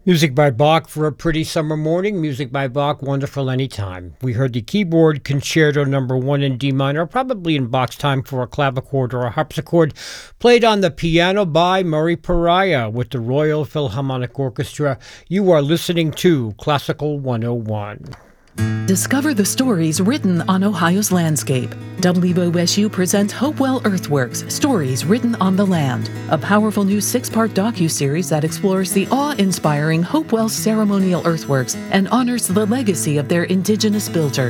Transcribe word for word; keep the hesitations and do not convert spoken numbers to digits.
Music by Bach for a pretty summer morning. Music by Bach, wonderful anytime. We heard the keyboard concerto number one in D minor, probably in Bach's time for a clavichord or a harpsichord, played on the piano by Murray Pariah with the Royal Philharmonic Orchestra. You are listening to Classical one oh one. Discover the stories written on Ohio's landscape. W O S U presents Hopewell Earthworks, Stories Written on the Land, a powerful new six-part docu-series that explores the awe-inspiring Hopewell ceremonial earthworks and honors the legacy of their indigenous builders.